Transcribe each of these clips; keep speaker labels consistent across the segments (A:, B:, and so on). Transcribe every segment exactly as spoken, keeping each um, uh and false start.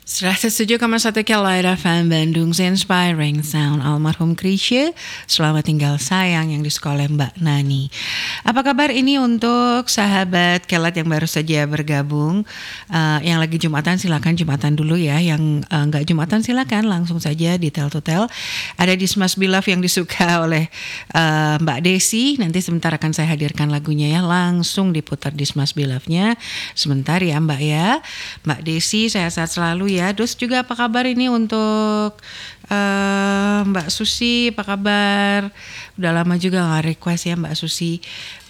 A: seratus tujuh koma satu Kelai F M Bandung, Inspiring Sound. Almarhum Krisye, selamat tinggal sayang yang di sekolah Mbak Nani. Apa kabar ini untuk sahabat Kelat yang baru saja bergabung? Uh, yang lagi Jumatan silakan Jumatan dulu ya. Yang uh, nggak Jumatan silakan langsung saja di Tel to Tel. Ada di Smash Bilaf yang disuka oleh uh, Mbak Desi. Nanti sebentar akan saya hadirkan lagunya ya. Langsung diputar di Smash Bilafnya. Sebentar ya Mbak ya. Mbak Desi sehat-sehat selalu ya. Terus juga apa kabar ini untuk uh, Mbak Susi, apa kabar? Udah lama juga gak request ya Mbak Susi.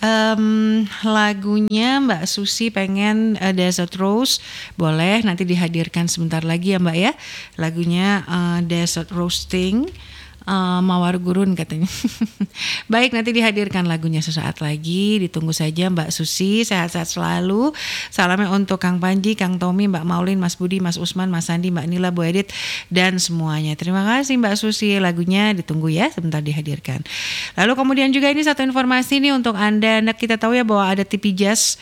A: Um, lagunya Mbak Susi pengen uh, Desert Rose, boleh nanti dihadirkan sebentar lagi ya Mbak ya. Lagunya uh, Desert Roasting. Uh, Mawar Gurun katanya. Baik, nanti dihadirkan lagunya sesaat lagi. Ditunggu saja Mbak Susi, sehat-sehat selalu. Salamnya untuk Kang Panji, Kang Tommy, Mbak Maulin, Mas Budi, Mas Usman, Mas Sandi, Mbak Nila, Bu Edit, dan semuanya. Terima kasih Mbak Susi, lagunya ditunggu ya, sebentar dihadirkan. Lalu kemudian juga ini satu informasi nih untuk Anda. Nah, kita tahu ya bahwa ada T V Jazz.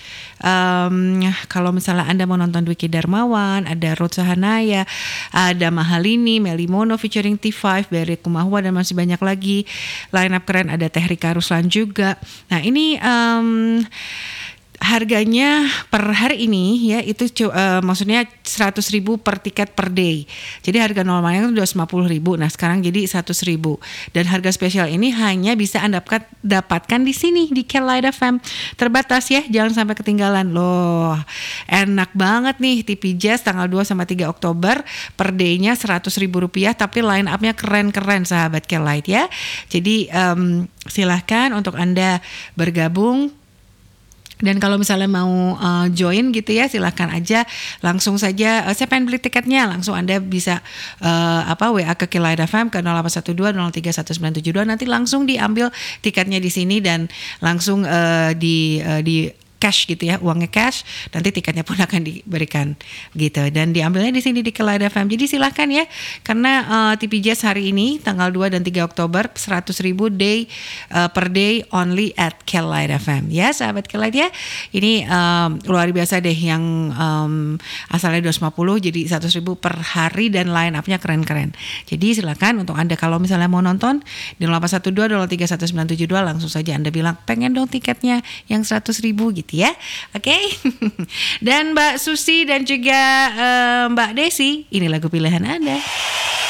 A: Um, kalau misalnya Anda mau nonton Dwiki Darmawan, ada Ruth Sahanaya, ada Mahalini, Melly Mono featuring T lima, Barry Kumahua, dan masih banyak lagi line up keren, ada Teh Rika Ruslan juga. Nah ini um, harganya per hari ini ya itu uh, maksudnya seratus ribu per tiket per day. Jadi harga normalnya itu dua ratus lima puluh ribu. Nah sekarang jadi seratus ribu. Dan harga spesial ini hanya bisa Anda dapatkan di sini di Kelai F M. Terbatas ya, jangan sampai ketinggalan loh. Enak banget nih T V Jazz tanggal dua sampai tiga Oktober, per day-nya seratus ribu rupiah, tapi line up-nya keren-keren sahabat Kelai ya. Jadi um, silahkan untuk Anda bergabung. Dan kalau misalnya mau uh, join gitu ya, silahkan aja langsung saja. Uh, saya pengen beli tiketnya, langsung Anda bisa uh, apa W A ke Kelai F M ke nol delapan satu dua nol tiga satu sembilan tujuh dua. Nanti langsung diambil tiketnya di sini dan langsung uh, di uh, di cash gitu ya, uangnya cash, nanti tiketnya pun akan diberikan gitu, dan diambilnya di sini di Kelai F M. Jadi silahkan ya, karena uh, T V Jazz hari ini tanggal dua dan tiga Oktober seratus ribu day uh, per day only at Kelai F M ya sahabat Kelai ya. Ini um, luar biasa deh, yang um, asalnya dua ratus lima puluh jadi seratus ribu per hari, dan line up-nya keren-keren. Jadi silakan untuk Anda kalau misalnya mau nonton di nol delapan satu dua nol tiga satu sembilan tujuh dua, langsung saja Anda bilang pengen dong tiketnya yang seratus ribu gitu ya. Oke. Okay? Dan Mbak Susi dan juga uh, Mbak Desi, ini lagu pilihan Anda.